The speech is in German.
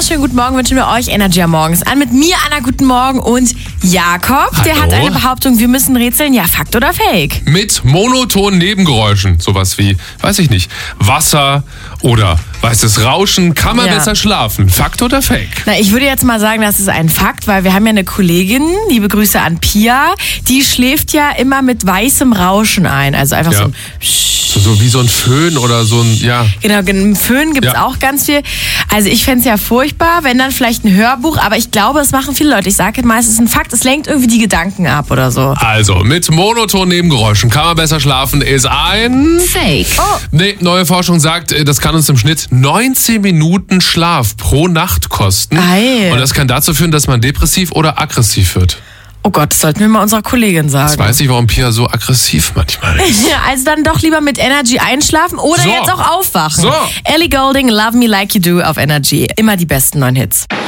wunderschönen guten Morgen wünschen wir euch Energy am Morgens an. Mit mir, Anna, guten Morgen und Jakob, der hat eine Behauptung, wir müssen rätseln, ja, Fakt oder Fake? Mit monotonen Nebengeräuschen, sowas wie, weiß ich nicht, Wasser oder weißes Rauschen, kann man besser schlafen. Fakt oder Fake? Na, ich würde jetzt mal sagen, das ist ein Fakt, weil wir haben ja eine Kollegin, liebe Grüße an Pia, die schläft ja immer mit weißem Rauschen ein, also einfach so ein so wie so ein Föhn oder so ein, Genau, im Föhn gibt es auch ganz viel. Also ich fände es ja furchtbar, wenn dann vielleicht ein Hörbuch, aber ich glaube, das machen viele Leute. Ich sage mal, es ist ein Fakt, es lenkt irgendwie die Gedanken ab oder so. Also, mit monotonen Nebengeräuschen kann man besser schlafen, ist ein Fake. Oh. Nee, neue Forschung sagt, das kann uns im Schnitt 19 Minuten Schlaf pro Nacht kosten. Und das kann dazu führen, dass man depressiv oder aggressiv wird. Oh Gott, das sollten wir mal unserer Kollegin sagen. Jetzt weiß ich, warum Pia so aggressiv manchmal ist. Also dann doch lieber mit Energy einschlafen oder jetzt auch aufwachen. So. Ellie Goulding, Love Me Like You Do auf Energy. Immer die besten neuen Hits.